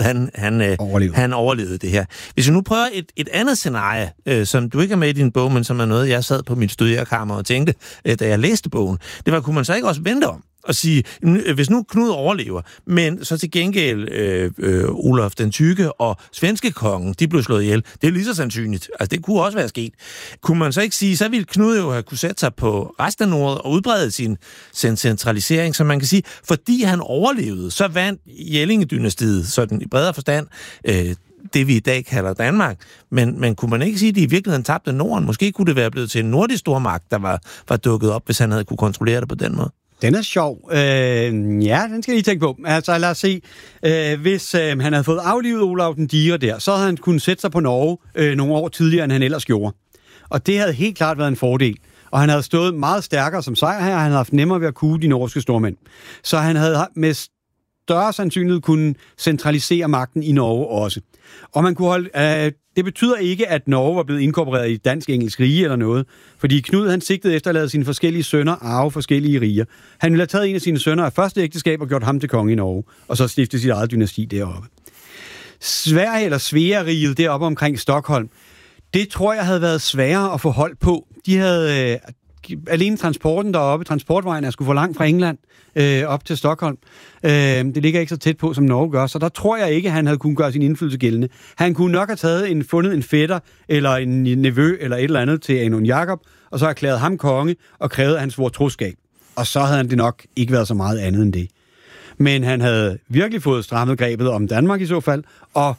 han overlevede det her. Hvis vi nu prøver et andet scenarie, som du ikke er med i din bog, men som er noget, jeg sad på mit studiekammer og tænkte, da jeg læste bogen, det var, kunne man så ikke også vente om? Og sige, hvis nu Knud overlever, men så til gengæld Olaf den Tykke og svenske kongen, de blev slået ihjel. Det er lige så sandsynligt. Altså, det kunne også være sket. Kunne man så ikke sige, så ville Knud jo have kunne sætte sig på resten af Norden og udbrede sin centralisering, som man kan sige, fordi han overlevede, så vandt Jellingedynastiet, sådan i bredere forstand, det vi i dag kalder Danmark. Men kunne man ikke sige, at de i virkeligheden tabte Norden? Måske kunne det være blevet til en nordisk stormagt, der var dukket op, hvis han havde kunne kontrollere det på den måde. Den er sjov. Ja, den skal jeg lige tænke på. Altså, lad os se. Hvis han havde fået aflivet Olav den Digre der, så havde han kunnet sætte sig på Norge nogle år tidligere, end han ellers gjorde. Og det havde helt klart været en fordel. Og han havde stået meget stærkere som sejrherre, og han havde haft nemmere ved at kue de norske stormænd. Så han havde med større sandsynlighed kunne centralisere magten i Norge også. Og man kunne holde... Det betyder ikke, at Norge var blevet inkorporeret i dansk-engelsk rige eller noget, fordi Knud han sigtede efter at lade sine forskellige sønner arve forskellige riger. Han ville have taget en af sine sønner af første ægteskab og gjort ham til konge i Norge, og så stiftet sit eget dynasti deroppe. Sverige eller Svea-riget deroppe omkring Stockholm, det tror jeg havde været sværere at få hold på. De havde alene transporten deroppe, transportvejen er sgu for langt fra England op til Stockholm. Det ligger ikke så tæt på, som Norge gør, så der tror jeg ikke, at han havde kunnet gøre sin indflydelse gældende. Han kunne nok have fundet en fætter, eller en nevø, eller et eller andet til Anon Jakob, og så erklæret ham konge, og krævet, at han svor troskab. Og så havde han det nok ikke været så meget andet end det. Men han havde virkelig fået strammet grebet om Danmark i så fald, og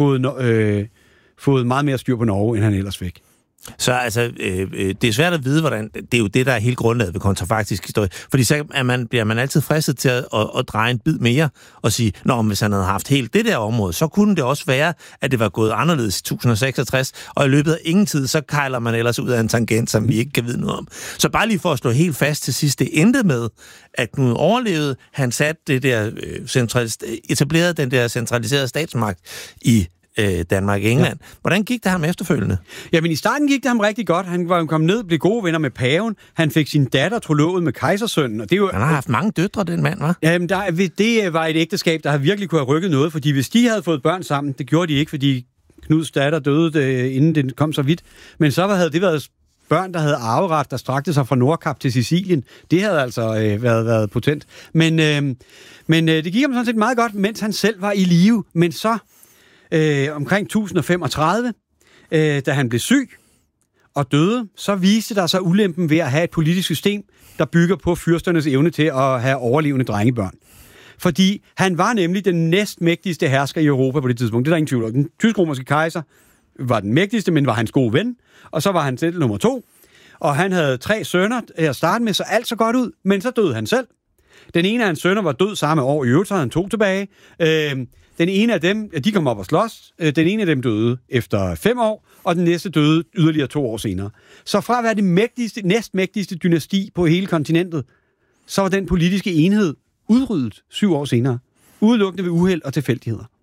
fået meget mere styr på Norge, end han ellers fik. Så altså, det er svært at vide, hvordan... Det er jo det, der er helt grundlaget ved kontrafaktisk historie. Fordi så bliver man altid fristet til at dreje en bid mere og sige, nå, hvis han havde haft helt det der område, så kunne det også være, at det var gået anderledes i 1066, og i løbet af ingen tid, så kejler man ellers ud af en tangent, som vi ikke kan vide noget om. Så bare lige for at slå helt fast til sidst, det endte med, at Knud overlevede, han satte det der etablerede den der centraliserede statsmagt i Danmark og England. Ja. Hvordan gik det ham efterfølgende? Jamen i starten gik det ham rigtig godt. Han var kommet ned og blev gode venner med paven. Han fik sin datter trolovet med kejsersønnen. Og det er jo, han har haft mange døtre, den mand, hva'? Jamen det var et ægteskab, der havde virkelig kunne have rykket noget, fordi hvis de havde fået børn sammen, det gjorde de ikke, fordi Knuds datter døde, inden det kom så vidt. Men så havde det været børn, der havde arveret, der strakte sig fra Nordkap til Sicilien. Det havde altså været potent. Men det gik ham sådan set meget godt, mens han selv var i live. Men så omkring 1035, da han blev syg og døde, så viste der sig ulempen ved at have et politisk system, der bygger på fyrsternes evne til at have overlevende drengebørn. Fordi han var nemlig den næstmægtigste hersker i Europa på det tidspunkt. Det er der ingen tvivl om. Den tysk-romerske kejser var den mægtigste, men var hans gode ven. Og så var han selv nummer 2. Og han havde 3 sønner at starte med, så alt så godt ud. Men så døde han selv. Den ene af hans sønner var død samme år. I øvrigt så havde han 2 tilbage. Den ene af dem, de kom op og slås. Den ene af dem døde efter 5 år, og den næste døde yderligere 2 år senere. Så fra at være det næstmægtigste dynasti på hele kontinentet, så var den politiske enhed udryddet 7 år senere. Udelukkende ved uheld og tilfældigheder.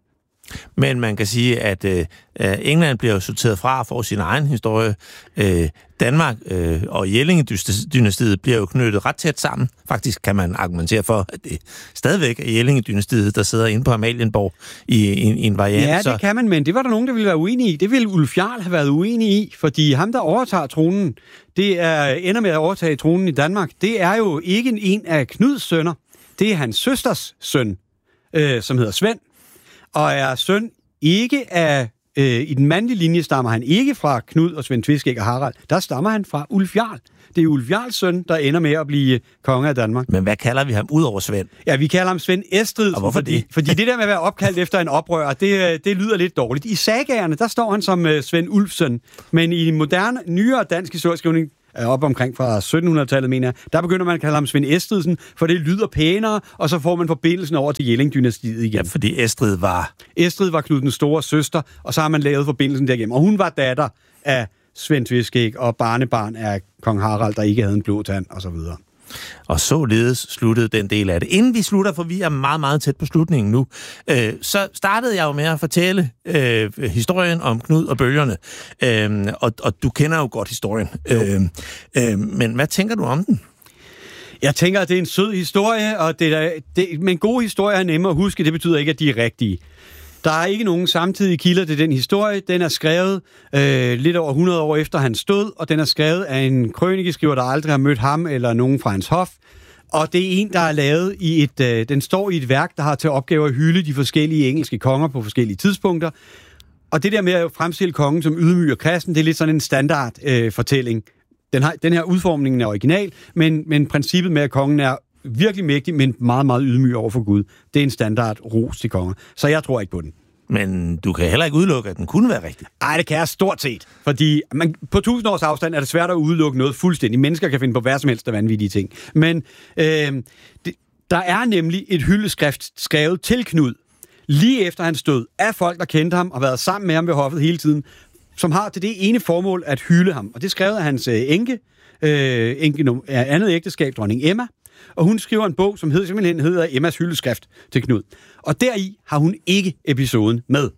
Men man kan sige, at England bliver sorteret fra for sin egen historie. Danmark og Jellinge-dynastiet bliver jo knyttet ret tæt sammen. Faktisk kan man argumentere for, at det stadigvæk er Jellinge-dynastiet, der sidder inde på Amalienborg i en variant. Ja, det kan man, men det var der nogen, der ville være uenige i. Det ville Ulf Jarl have været uenig i, fordi ham, der overtager tronen, ender med at overtage tronen i Danmark, det er jo ikke en af Knuds sønner. Det er hans søsters søn, som hedder Svend, og er søn ikke af... I den mandlige linje stammer han ikke fra Knud og Svend Tveskæg og Harald. Der stammer han fra Ulf Jarl. Det er Ulf Jarls søn, der ender med at blive konge af Danmark. Men hvad kalder vi ham ud over Svend? Ja, vi kalder ham Svend Estrid. Og hvorfor det? Fordi det der med at være opkaldt efter en oprører, det lyder lidt dårligt. I sagaerne, der står han som Svend Ulfsøn. Men i moderne, nyere dansk historieskrivning, op omkring fra 1700-tallet, mener jeg, der begynder man at kalde ham Svend Estridsen, for det lyder pænere, og så får man forbindelsen over til Jelling-dynastiet igen. Ja, fordi Estrid var Knud den store søster, og så har man lavet forbindelsen derigennem. Og hun var datter af Svend Tveskæg og barnebarn af kong Harald, der ikke havde en blå tand, og så videre. Og således sluttede den del af det. Inden vi slutter, for vi er meget, meget tæt på slutningen nu, så startede jeg jo med at fortælle historien om Knud og bølgerne. Og du kender jo godt historien. Men hvad tænker du om den? Jeg tænker, at det er en sød historie, og men gode historier er nemme at huske. Det betyder ikke, at de er rigtige. Der er ikke nogen samtidige kilder til den historie. Den er skrevet lidt over 100 år efter hans død, og den er skrevet af en krønikeskriver, der aldrig har mødt ham eller nogen fra hans hof. Og det er en, der er lavet i den står i et værk, der har til opgave at hylde de forskellige engelske konger på forskellige tidspunkter. Og det der med at fremstille kongen som ydmyg og kristen, det er lidt sådan en standard fortælling. Den her udformning er original, men princippet med, at kongen er virkelig mægtig, men meget, meget ydmyg over for Gud. Det er en standard ros til konger. Så jeg tror ikke på den. Men du kan heller ikke udelukke, at den kunne være rigtig. Nej, det kan jeg stort set. Fordi på 1000 års afstand er det svært at udelukke noget fuldstændig. Mennesker kan finde på hvad som helst af vanvittige ting. Men der er nemlig et hyldeskrift skrevet til Knud, lige efter hans død, af folk, der kendte ham og været sammen med ham ved hoffet hele tiden, som har til det ene formål at hylde ham. Og det er skrevet af hans enke af andet ægteskab, dronning Emma. Og hun skriver en bog, som simpelthen hedder Emmas hyldeskrift til Knud. Og deri har hun ikke episoden med.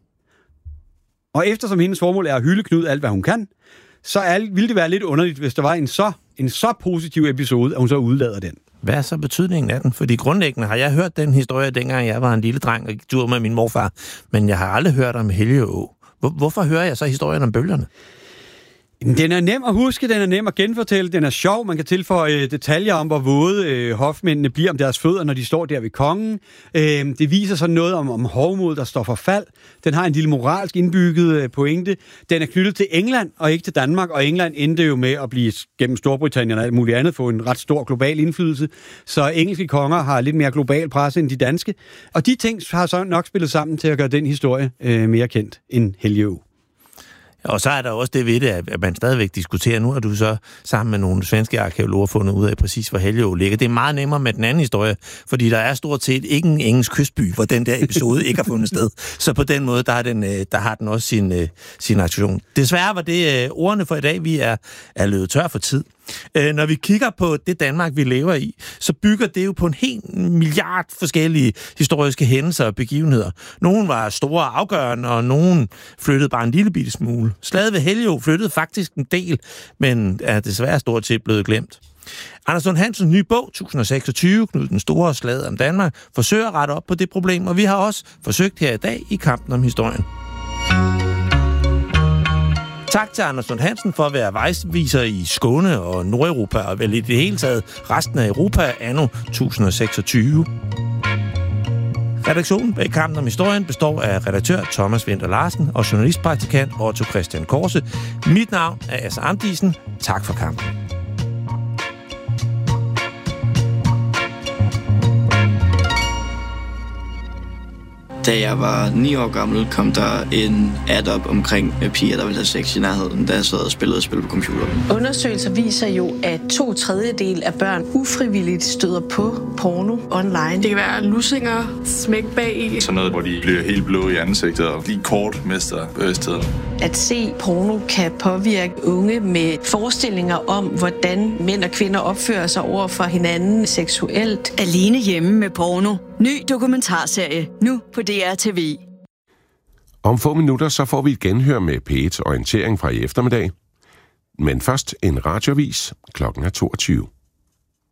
Og eftersom hendes formål er at hylde Knud alt, hvad hun kan, så ville det være lidt underligt, hvis der var en så positiv episode, at hun så udlader den. Hvad er så betydningen af den? Fordi grundlæggende har jeg hørt den historie, dengang jeg var en lille dreng og gik tur med min morfar, men jeg har aldrig hørt om Helgeå. Hvorfor hører jeg så historien om bølgerne? Den er nem at huske, den er nem at genfortælle, den er sjov. Man kan tilføje detaljer om, hvor våde hofmændene bliver om deres fødder, når de står der ved kongen. Det viser så noget om hovmod, der står for fald. Den har en lille moralsk indbygget pointe. Den er knyttet til England og ikke til Danmark, og England endte jo med at blive gennem Storbritannien og alt muligt andet få en ret stor global indflydelse. Så engelske konger har lidt mere global presse end de danske. Og de ting har så nok spillet sammen til at gøre den historie mere kendt end Helgeå. Og så er der også det ved det, at man stadigvæk diskuterer. Nu har du så sammen med nogle svenske arkeologer fundet ud af præcis, hvor Helgeå ligger. Det er meget nemmere med den anden historie, fordi der er stort set ikke en engelsk kystby, hvor den der episode ikke har fundet sted. Så på den måde, der har den også sin aktion. Desværre var det ordene for i dag. Vi er løbet tør for tid. Når vi kigger på det Danmark, vi lever i, så bygger det jo på en hel milliard forskellige historiske hændelser og begivenheder. Nogle var store og afgørende, og nogle flyttede bare en lille bitte smule. Slaget ved Helgeå flyttede faktisk en del, men er desværre stort set blevet glemt. Anders Lund Hansens nye bog, 1026, Knud den Store, Slaget om Danmark, forsøger at rette op på det problem, og vi har også forsøgt her i dag i kampen om historien. Tak til Anders Lund Hansen for at være vejsviser i Skåne og Nordeuropa, og vel i det hele taget resten af Europa anno 1026. Redaktionen bag kampen om historien består af redaktør Thomas Winther Larsen og journalistpraktikant Otto Christian Korse. Mit navn er Asser Amdisen. Tak for kampen. Da jeg var 9 år gammel, kom der en ad op omkring piger, der ville have sex i nærheden, da jeg sad og spillede spil på computeren. Undersøgelser viser jo, at 2/3 af børn ufrivilligt støder på porno online. Det kan være lussinger, smæk bag i. Sådan noget, hvor de bliver helt blå i ansigtet og lige kort mister bevidstheden. At se porno kan påvirke unge med forestillinger om, hvordan mænd og kvinder opfører sig over for hinanden seksuelt. Alene hjemme med porno. Ny dokumentarserie, nu på DRTV. Om få minutter så får vi et genhør med P1 Orientering fra i eftermiddag. Men først en radioavis. Klokken er 22.